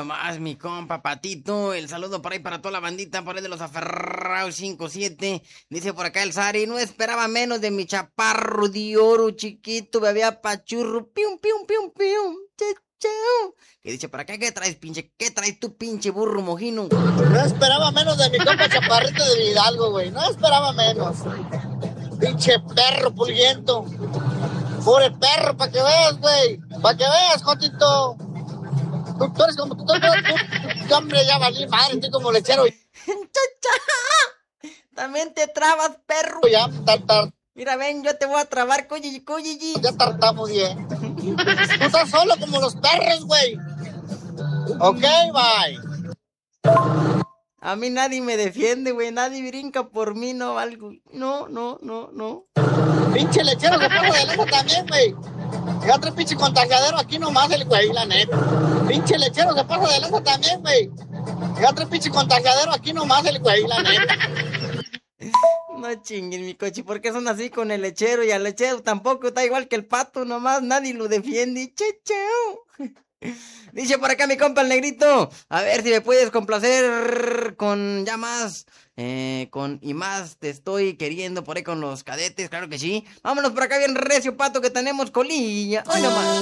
nomás, mi compa Patito. El saludo por ahí para toda la bandita, por ahí de los aferrados 5-7. Dice por acá el Sari, no esperaba menos de mi chaparro de oro chiquito, bebé pachurro, pium, pium, pium, pium. Chau. Que dice por acá, ¿qué traes, pinche? ¿Qué traes tú, pinche burro mojino? No esperaba menos de mi compa Chaparrito de Hidalgo, güey. No esperaba menos. Pinche perro pulguiento. Pobre perro, para que veas, güey. Para que veas, Jotito. Tú eres como tú, hombre, ya valí madre, estoy como lechero. También te trabas, perro. Ya, Mira, ven, yo te voy a trabar, ya tartamudeé. Tú estás solo como los perros, güey. Ok, bye. A mí nadie me defiende, güey. Nadie brinca por mí, no valgo. No. Pinche lechero se pasa de lanza también, güey. Y otro pinche contagiadero aquí nomás el güey, la neta. Pinche lechero se pasa de lanza también, güey. Y otro pinche contagiadero aquí nomás el güey, la neta. No chinguen, mi coche, ¿por qué son así con el lechero? Y al lechero tampoco está igual que el pato, nomás nadie lo defiende. Checheo. Dice por acá mi compa el negrito, a ver si me puedes complacer con ya más, con y más te estoy queriendo por ahí con los cadetes, claro que sí. Vámonos por acá bien recio, pato, que tenemos colilla. Hoy nomás.